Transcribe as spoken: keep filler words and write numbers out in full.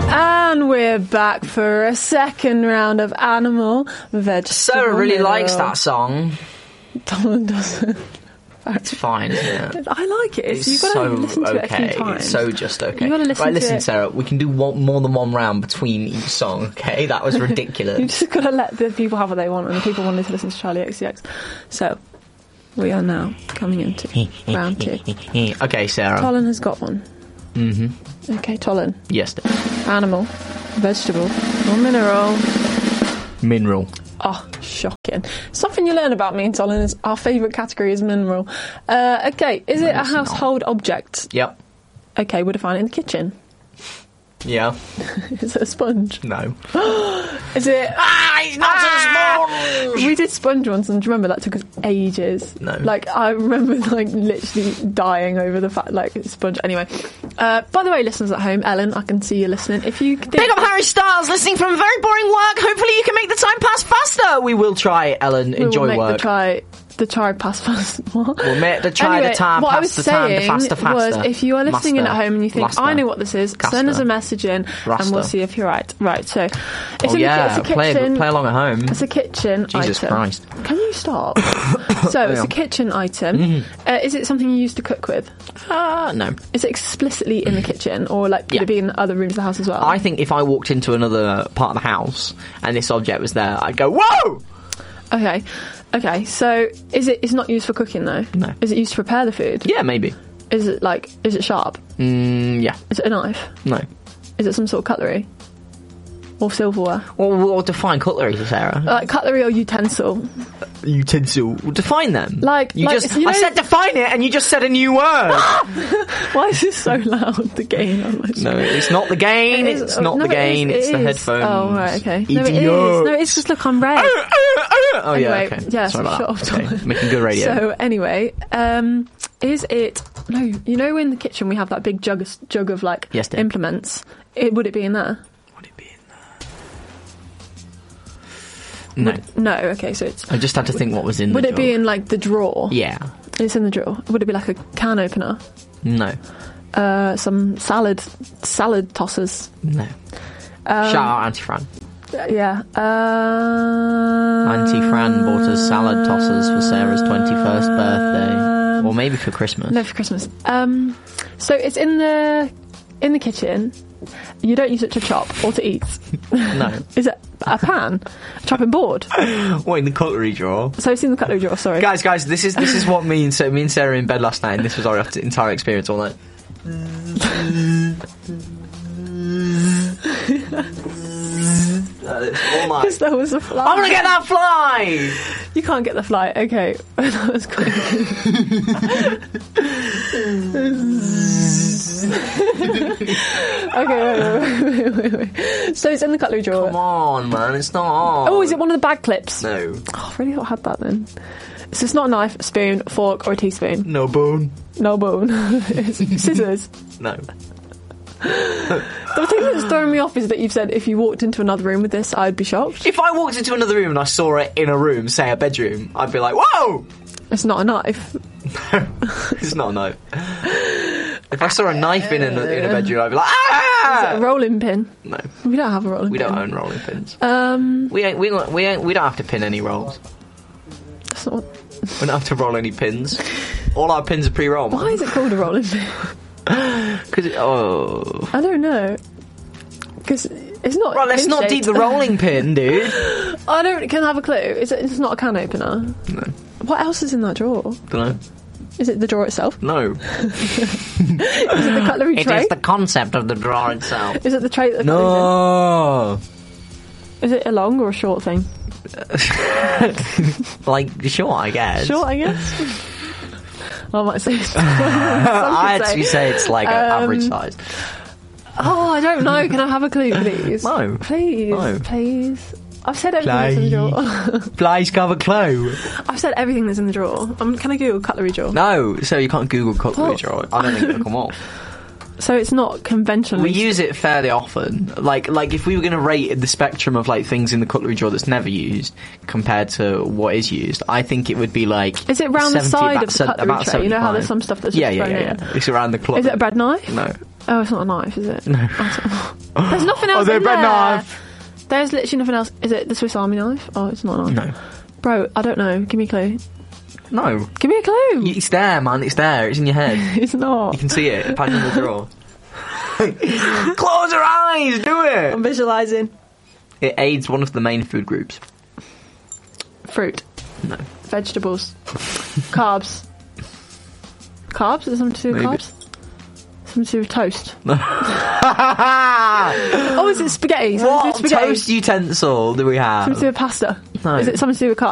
And we're back for a second round of Animal Vegetable Sarah really Mineral. likes that song. Dolan doesn't. It's fine, isn't it? I like it. It's You've got to so listen to okay. it a few times. It's so just okay. You've got to listen right, to listen, it. Sarah. We can do one, more than one round between each song. Okay, that was ridiculous. You've just got to let the people have what they want, and the people wanted to listen to Charlie X C X. So, we are now coming into round two. Okay, Sarah. Tolan has got one. Mm-hmm. Okay, Tolan. Yes. Animal, vegetable, or mineral. Mineral. Oh, shocking. Something you learn about me and Tolan is our favourite category is mineral. Uh, okay, is it No, a it's household object? Yep. Okay, we'll define it in the kitchen. Yeah. Is it a sponge? No. Is it... Ah, it's not Ah! a sponge! We did sponge once, and do you remember that took us ages? No. Like, I remember, like, literally dying over the fact, like, sponge. Anyway. Uh, by the way, listeners at home, Ellen, I can see you listening. If you... Did, Big up Harry Styles, listening from very boring work. Hopefully you can make the time pass faster. We will try, Ellen. we Enjoy will make work. the try... The try pass fast. What? We'll make the try anyway, the time what pass I was the time the saying faster faster. was, if you are listening in Master. at home and you think, Blaster. I know what this is, Caster. send us a message in Rasta. and we'll see if you're right. Right, so it's, Oh in yeah, the, it's a play, kitchen. play along at home. It's a kitchen Jesus item. Christ. Can you stop? So it's Yeah. a kitchen item. Mm-hmm. Uh, is it something you use to cook with? Uh, no. Is it explicitly in the kitchen, or like could Yeah. it be in other rooms of the house as well? I think if I walked into another part of the house and this object was there, I'd go, whoa! Okay, okay. So is it? It's not used for cooking though. No. Is it used to prepare the food? Yeah, maybe. Is it like? Is it sharp? Mm, yeah. Is it a knife? No. Is it some sort of cutlery? Or silverware? Well, we'll define cutlery, Sarah. Like cutlery or utensil? Utensil. We'll define them. Like- you like, just. you know- I said define it, and you just said a new word. Why is this so loud? The gain on my No, it's not the gain. It is- It's not no, the gain. it is, it's it the is. headphones. Oh, right, okay. No, it is. Idiot. No, it's just, look, I'm red. Oh Anyway, yeah. Okay. yeah, Sorry so about shut that. off, Okay. Tom. Making good radio. So anyway, um, is it... No, you know in the kitchen we have that big jug of, jug of like, Yes, dear. implements? It, would it be in there? Would it be in there? No. Would, no, okay, so it's... I just had to think what was in. Would the it be jug. in, like, the drawer? Yeah. It's in the drawer. Would it be like a can opener? No. Uh, some salad salad tossers? No. Um, Shout out Auntie Fran. Yeah. Uh, Auntie Fran bought us salad tossers for Sarah's twenty-first birthday, or maybe for Christmas. No, for Christmas. Um, so it's in the in the kitchen. You don't use it to chop or to eat. No. Is it a pan? A chopping board? What, in the cutlery drawer? So it's in the cutlery drawer. Sorry, Guys, guys, this is this is what me and so me and Sarah were in bed last night, and this was our entire experience all night. That is all night. because there was a fly. I'm gonna get that fly. You can't get the fly. Okay, that was quick. Okay, wait, wait, wait, wait, wait. So it's in the cutlery drawer. Come on, man, it's not on. Oh, is it one of the bag clips? No. Oh, I really thought I had that then. So it's not a knife, a spoon, a fork, or a teaspoon. No bone. No bone. It's scissors. No. The thing that's throwing me off is that you've said if you walked into another room with this, I'd be shocked. If I walked into another room and I saw it in a room, say a bedroom, I'd be like, whoa! It's not a knife. It's not a knife. If I saw a knife in a, in a bedroom, I'd be like, ah! Is it a rolling pin? No, We don't have a rolling we pin. don't own rolling pins. Um, We ain't, we ain't, we ain't, we don't have to pin any rolls. that's not. We don't have to roll any pins. All our pins are pre-rolled. Why is it called a rolling pin? Because it, oh. I don't know. Because it's not. Right, let's not pin-shaped. deep the rolling pin, dude. I don't. Can I have a clue? Is it? It's not a can opener. No, What else is in that drawer? don't know. Is it the drawer itself? No. Is it the cutlery It tray? is the concept of the drawer itself. Is it the tray that the No. cutlery's in? Is it a long or a short thing? Like, sure, I guess. Short, I guess. I might say. I actually say it's like an Um, average size. Oh, I don't know. Can I have a clue, please? No. Please, No. please. I've said everything that's in the drawer. Please cover clue. I've said everything that's in the drawer. Um, can I Google cutlery drawer? No, so you can't Google cutlery Oh. drawer. I don't think it'll come up. So it's not conventionally. We use it fairly often. Like, like if we were going to rate the spectrum of like things in the cutlery drawer that's never used compared to what is used, I think it would be like. Is it round the seventy, side about of the se- cutlery about tray? You know how there's seventy-five. some stuff that's Yeah, just yeah, thrown yeah, in? yeah. It's around the clock. Is it a bread knife? No. Oh, it's not a knife, is it? No. There's nothing else Oh, the in bread there. knife. There's literally nothing else. Is it the Swiss Army knife? Oh, it's not a knife. No. Bro, I don't know. Give me a clue. No. Give me a clue. It's there, man. It's there. It's in your head. It's not. You can see it. Pack in the drawer. Close your eyes. Do it. I'm visualising. It aids one of the main food groups. Fruit. No. Vegetables. Carbs. Carbs? Is it something to do with Maybe. carbs? Something to do with toast. Oh, is it spaghetti? Something to do What with spaghetti? toast utensil do we have? Something to do with pasta. No. Is it something to do with carbs?